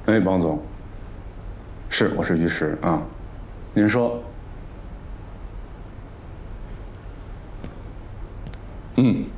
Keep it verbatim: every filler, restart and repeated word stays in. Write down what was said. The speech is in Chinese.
哎，王总，是，我是于石啊，您说，嗯。